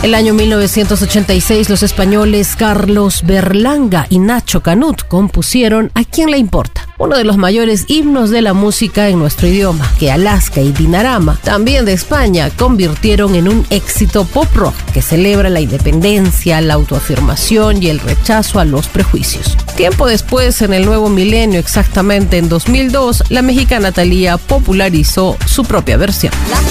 El año 1986, los españoles Carlos Berlanga y Nacho Canut compusieron ¿A quién le importa?, uno de los mayores himnos de la música en nuestro idioma, que Alaska y Dinarama, también de España, convirtieron en un éxito pop rock que celebra la independencia, la autoafirmación y el rechazo a los prejuicios. Tiempo después, en el nuevo milenio, exactamente en 2002, la mexicana Thalía popularizó su propia versión.